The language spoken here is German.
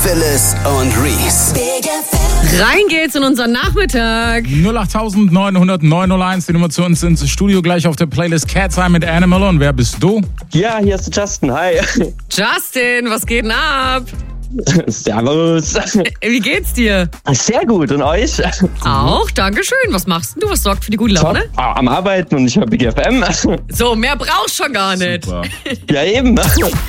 Phyllis und Reese. Rein geht's in unseren Nachmittag. 08900 die Nummer zu uns ins Studio, gleich auf der Playlist Cat's Eye mit Animal. Und wer bist du? Ja, hier ist Justin, hi. Justin, was geht denn ab? Servus. Wie geht's dir? Sehr gut, und euch? Auch, dankeschön. Was machst denn du? Was sorgt für die gute Laune? Top. Am Arbeiten und ich höre Big FM. So, mehr brauchst schon gar nicht. Super. Ja, eben.